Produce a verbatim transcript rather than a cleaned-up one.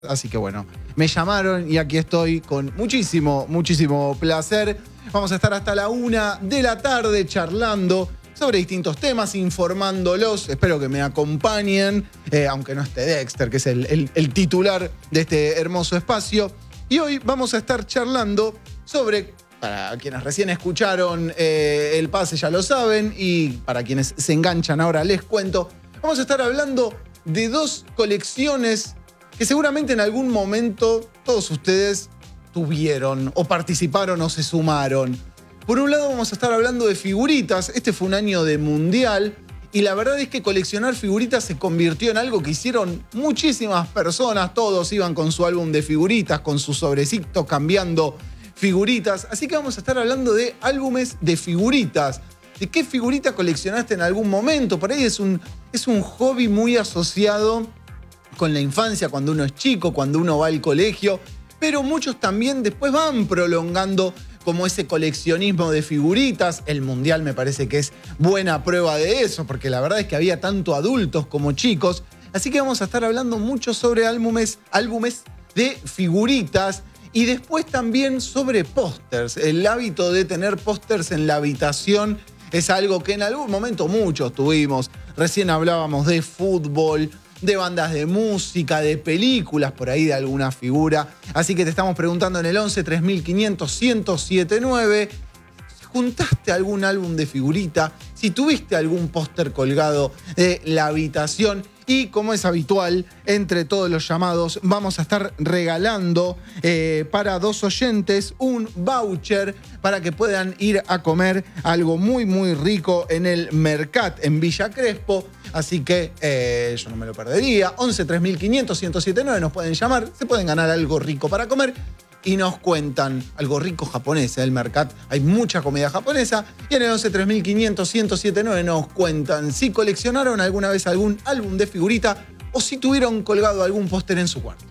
Así que bueno, me llamaron y aquí estoy con muchísimo, muchísimo placer. Vamos a estar hasta la una de la tarde charlando sobre distintos temas, informándolos. Espero que me acompañen, eh, aunque no esté Dexter, que es el, el, el titular de este hermoso espacio. Y hoy vamos a estar charlando sobre, para quienes recién escucharon eh, el pase ya lo saben, y para quienes se enganchan ahora les cuento, vamos a estar hablando de dos colecciones que seguramente en algún momento todos ustedes tuvieron o participaron o se sumaron. Por un lado vamos a estar hablando de figuritas. Este fue un año de mundial y la verdad es que coleccionar figuritas se convirtió en algo que hicieron muchísimas personas. Todos iban con su álbum de figuritas, con su sobrecito cambiando figuritas. Así que vamos a estar hablando de álbumes de figuritas. ¿De qué figurita coleccionaste en algún momento? Por ahí es un, es un hobby muy asociado con la infancia, cuando uno es chico, cuando uno va al colegio, pero muchos también después van prolongando como ese coleccionismo de figuritas. El Mundial me parece que es buena prueba de eso, porque la verdad es que había tanto adultos como chicos. Así que vamos a estar hablando mucho sobre álbumes, álbumes de figuritas y después también sobre pósters. El hábito de tener pósters en la habitación es algo que en algún momento muchos tuvimos. Recién hablábamos de fútbol, de bandas de música, de películas, por ahí de alguna figura. Así que te estamos preguntando en el once tres mil quinientos ciento setenta y nueve, si juntaste algún álbum de figurita, si tuviste algún póster colgado de la habitación. Y como es habitual, entre todos los llamados vamos a estar regalando eh, para dos oyentes un voucher para que puedan ir a comer algo muy, muy rico en el Mercat en Villa Crespo. Así que eh, yo no me lo perdería. once tres mil quinientos ciento setenta y nueve nos pueden llamar, se pueden ganar algo rico para comer y nos cuentan algo rico japonés. En el Mercat hay mucha comida japonesa. Y en el once tres mil quinientos ciento setenta y nueve nos cuentan si coleccionaron alguna vez algún álbum de figurita o si tuvieron colgado algún póster en su cuarto.